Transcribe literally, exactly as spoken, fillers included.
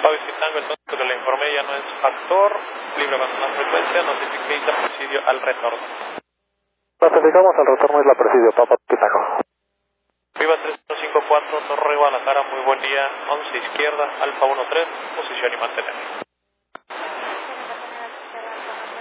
Pau Tango, entonces que le informé ya no es factor, libre abandona frecuencia, notifica presidio al retorno. Notificamos al retorno es la presidio, Papa Tango. Viva tres uno cinco cuatro, Torre Guadalajara, muy buen día, once izquierda, Alfa uno tres, posición y mantener.